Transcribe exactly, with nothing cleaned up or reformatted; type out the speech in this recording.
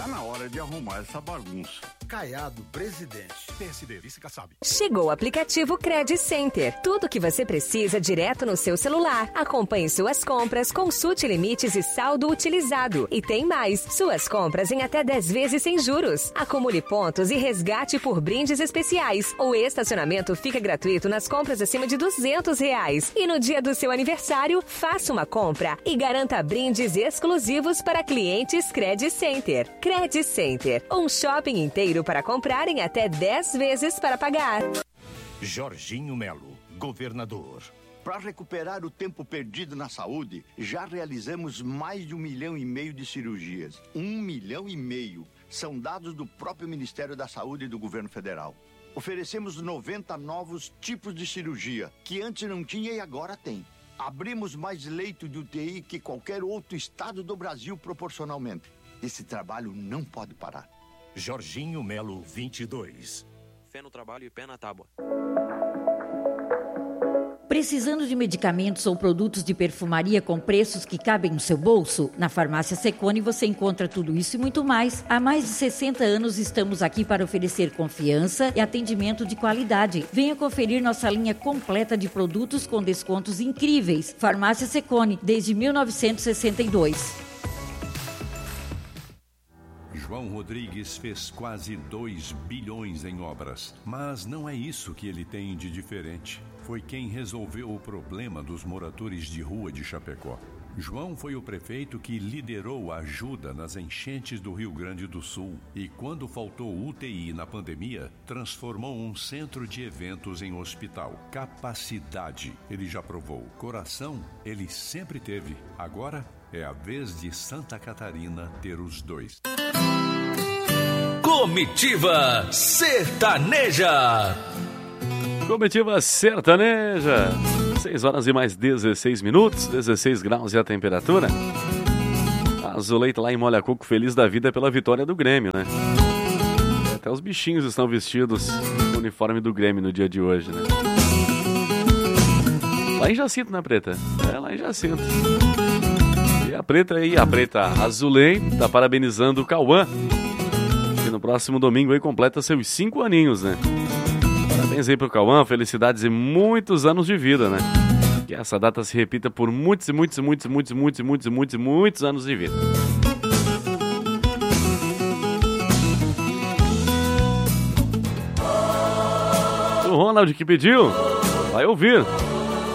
Tá na hora de arrumar essa bagunça. Caiado, presidente. P S D, vice Kassab. Chegou o aplicativo Credit Center. Tudo o que você precisa direto no seu celular. Acompanhe suas compras, consulte limites e saldo utilizado. E tem mais, suas compras em até dez vezes sem juros. Acumule pontos e resgate por brindes especiais. O estacionamento fica gratuito nas compras acima de duzentos reais. E no dia do seu aniversário, faça uma compra e garanta brindes exclusivos para clientes Credit Center. Credit Center, um shopping inteiro para comprar em até dez vezes para pagar. Jorginho Melo, governador. Para recuperar o tempo perdido na saúde, já realizamos mais de um milhão e meio de cirurgias. Um milhão e meio. São dados do próprio Ministério da Saúde e do Governo Federal. Oferecemos noventa novos tipos de cirurgia, que antes não tinha e agora tem. Abrimos mais leito de U T I que qualquer outro estado do Brasil proporcionalmente. Esse trabalho não pode parar. Jorginho Melo, vinte e dois. Fé no trabalho e pé na tábua. Precisando de medicamentos ou produtos de perfumaria com preços que cabem no seu bolso? Na Farmácia Secone você encontra tudo isso e muito mais. Há mais de sessenta anos estamos aqui para oferecer confiança e atendimento de qualidade. Venha conferir nossa linha completa de produtos com descontos incríveis. Farmácia Secone, desde mil novecentos e sessenta e dois. João Rodrigues fez quase dois bilhões em obras, mas não é isso que ele tem de diferente. Foi quem resolveu o problema dos moradores de rua de Chapecó. João foi o prefeito que liderou a ajuda nas enchentes do Rio Grande do Sul e, quando faltou U T I na pandemia, transformou um centro de eventos em hospital. Capacidade, ele já provou. Coração, ele sempre teve. Agora é a vez de Santa Catarina ter os dois. Comitiva Sertaneja. Comitiva Sertaneja. seis horas e mais dezesseis minutos, dezesseis graus e a temperatura. A Zuleita lá em Molha Coco, feliz da vida pela vitória do Grêmio, né? Até os bichinhos estão vestidos no uniforme do Grêmio no dia de hoje, né? Lá em Jacinto, né, Preta? É, lá em Jacinto. E a Preta aí, a Preta Azulei, tá parabenizando o Cauã, que no próximo domingo aí completa seus cinco aninhos, né? Parabéns aí pro Cauã, felicidades e muitos anos de vida, né? Que essa data se repita por muitos e muitos e muitos e muitos e muitos e muitos e muitos e muitos anos de vida. O Ronald que pediu, vai ouvir.